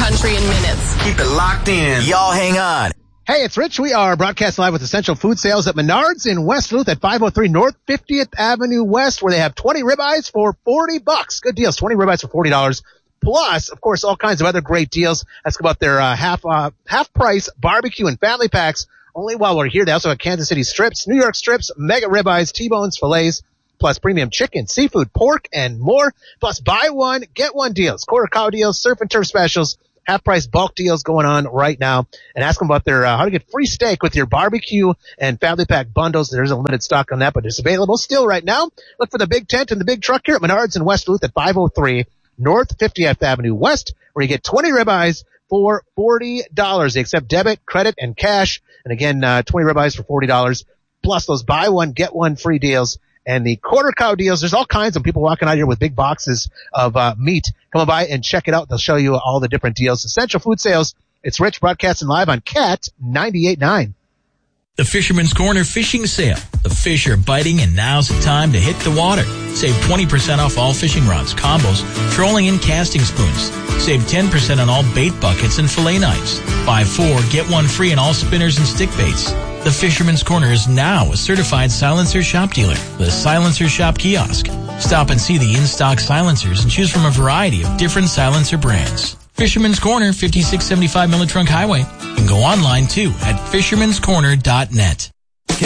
country in minutes. Keep it locked in. Y'all hang on. Hey, it's Rich. We are broadcasting live with Essential Food Sales at Menards in West Duluth at 503 North 50th Avenue West, where they have 20 ribeyes for $40. Good deals. 20 ribeyes for $40. Plus, of course, all kinds of other great deals. Ask about their half price barbecue and family packs. Only while we're here, they also have Kansas City strips, New York strips, mega ribeyes, T-bones, fillets, plus premium chicken, seafood, pork, and more. Plus buy one, get one deals, quarter cow deals, surf and turf specials, half price bulk deals going on right now. And ask them about their how to get free steak with your barbecue and family pack bundles. There's a limited stock on that, but it's available still right now. Look for the big tent and the big truck here at Menards in West Duluth at 503 North 50th Avenue West, where you get 20 ribeyes for $40. They accept debit, credit, and cash. And again, 20 ribeyes for $40, plus those buy one, get one free deals. And the quarter cow deals, there's all kinds of people walking out here with big boxes of meat. Come on by and check it out. They'll show you all the different deals. Essential Food Sales. It's Rich broadcasting live on Cat 98.9. The Fisherman's Corner Fishing Sale. The fish are biting, and now's the time to hit the water. Save 20% off all fishing rods, combos, trolling, and casting spoons. Save 10% on all bait buckets and fillet knives. Buy 4, get 1 free on all spinners and stick baits. The Fisherman's Corner is now a certified silencer shop dealer with a silencer shop kiosk. Stop and see the in-stock silencers and choose from a variety of different silencer brands. Fisherman's Corner, 5675 Miller Trunk Highway. You can go online, too, at fishermanscorner.net.